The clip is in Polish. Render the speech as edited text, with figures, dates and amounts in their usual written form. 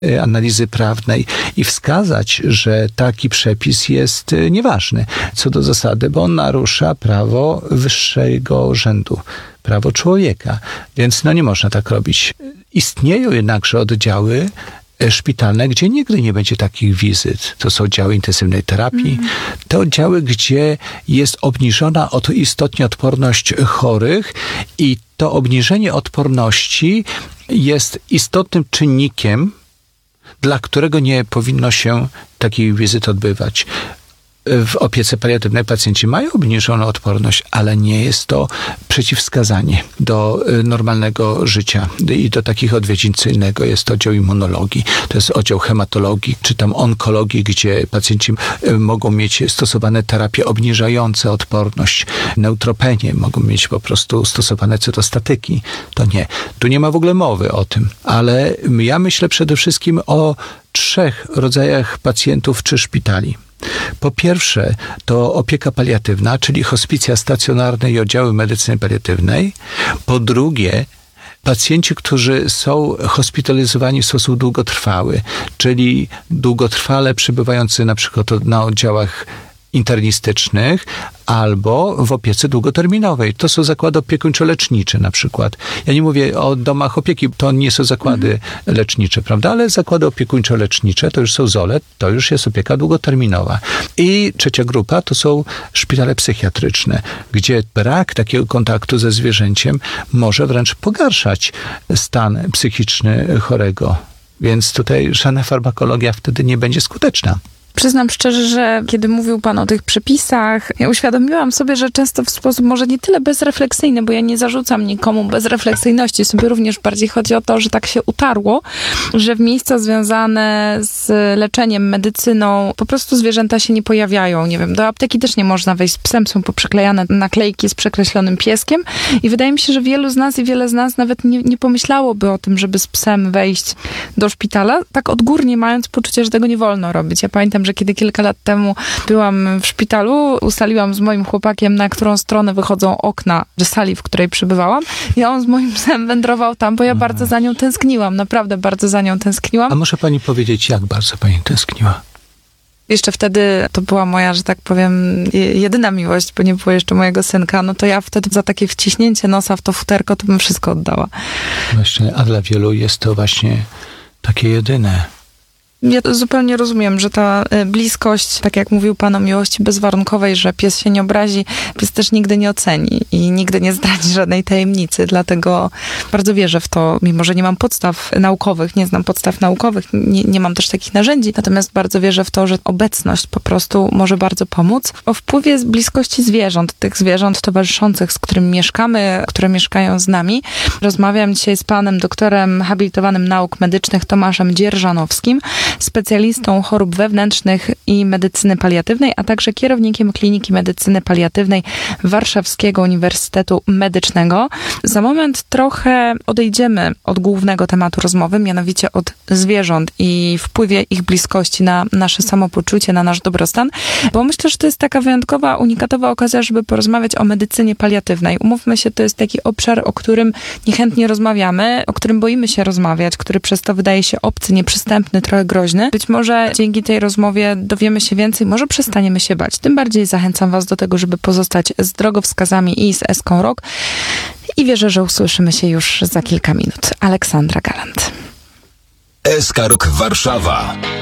analizy prawnej i wskazać, że taki przepis jest nieważny co do zasady, bo on narusza prawo wyższego rzędu, prawo człowieka. Więc nie można tak robić. Istnieją jednakże oddziały szpitalne, gdzie nigdy nie będzie takich wizyt. To są oddziały intensywnej terapii. Te oddziały, gdzie jest obniżona istotnie odporność chorych i to obniżenie odporności jest istotnym czynnikiem, dla którego nie powinno się takiej wizyty odbywać. W opiece paliatywnej pacjenci mają obniżoną odporność, ale nie jest to przeciwwskazanie do normalnego życia i do takich odwiedzin, co innego jest to oddział immunologii, to jest oddział hematologii, czy tam onkologii, gdzie pacjenci mogą mieć stosowane terapie obniżające odporność, neutropenie, mogą mieć po prostu stosowane cytostatyki. To nie. Tu nie ma w ogóle mowy o tym, ale ja myślę przede wszystkim o 3 rodzajach pacjentów czy szpitali. Po pierwsze, to opieka paliatywna, czyli hospicja stacjonarne i oddziały medycyny paliatywnej. Po drugie, pacjenci, którzy są hospitalizowani w sposób długotrwały, czyli długotrwale przebywający na przykład na oddziałach internistycznych albo w opiece długoterminowej. To są zakłady opiekuńczo-lecznicze na przykład. Ja nie mówię o domach opieki, to nie są zakłady lecznicze, prawda? Ale zakłady opiekuńczo-lecznicze to już są ZOL-e, to już jest opieka długoterminowa. I 3. grupa to są szpitale psychiatryczne, gdzie brak takiego kontaktu ze zwierzęciem może wręcz pogarszać stan psychiczny chorego. Więc tutaj żadna farmakologia wtedy nie będzie skuteczna. Przyznam szczerze, że kiedy mówił pan o tych przepisach, ja uświadomiłam sobie, że często w sposób może nie tyle bezrefleksyjny, bo ja nie zarzucam nikomu bezrefleksyjności, sobie również bardziej chodzi o to, że tak się utarło, że w miejsca związane z leczeniem, medycyną, po prostu zwierzęta się nie pojawiają. Nie wiem, do apteki też nie można wejść z psem, są poprzyklejane naklejki z przekreślonym pieskiem i wydaje mi się, że wiele z nas nawet nie pomyślałoby o tym, żeby z psem wejść do szpitala, tak odgórnie mając poczucie, że tego nie wolno robić. Ja pamiętam, że kiedy kilka lat temu byłam w szpitalu, ustaliłam z moim chłopakiem, na którą stronę wychodzą okna sali, w której przebywałam i on z moim psem wędrował tam, bo ja bardzo za nią tęskniłam, naprawdę bardzo za nią tęskniłam. A może pani powiedzieć, jak bardzo pani tęskniła? Jeszcze wtedy to była moja, że tak powiem, jedyna miłość, bo nie było jeszcze mojego synka, no to ja wtedy za takie wciśnięcie nosa w to futerko to bym wszystko oddała. Właśnie, a dla wielu jest to właśnie takie jedyne. Ja zupełnie rozumiem, że ta bliskość, tak jak mówił pan o miłości bezwarunkowej, że pies się nie obrazi, pies też nigdy nie oceni i nigdy nie zdradzi żadnej tajemnicy, dlatego bardzo wierzę w to, mimo że nie mam podstaw naukowych, nie znam podstaw naukowych, nie mam też takich narzędzi, natomiast bardzo wierzę w to, że obecność po prostu może bardzo pomóc. O wpływie z bliskości zwierząt, tych zwierząt towarzyszących, z którymi mieszkamy, które mieszkają z nami. Rozmawiam dzisiaj z panem doktorem habilitowanym nauk medycznych Tomaszem Dzierżanowskim, specjalistą chorób wewnętrznych i medycyny paliatywnej, a także kierownikiem Kliniki Medycyny Paliatywnej Warszawskiego Uniwersytetu Medycznego. Za moment trochę odejdziemy od głównego tematu rozmowy, mianowicie od zwierząt i wpływie ich bliskości na nasze samopoczucie, na nasz dobrostan, bo myślę, że to jest taka wyjątkowa, unikatowa okazja, żeby porozmawiać o medycynie paliatywnej. Umówmy się, to jest taki obszar, o którym niechętnie rozmawiamy, o którym boimy się rozmawiać, który przez to wydaje się obcy, nieprzystępny, trochę groźny. Być może dzięki tej rozmowie dowiemy się więcej, może przestaniemy się bać. Tym bardziej zachęcam was do tego, żeby pozostać z drogowskazami i z Eską Rok. I wierzę, że usłyszymy się już za kilka minut. Aleksandra Galant. SK Rok Warszawa.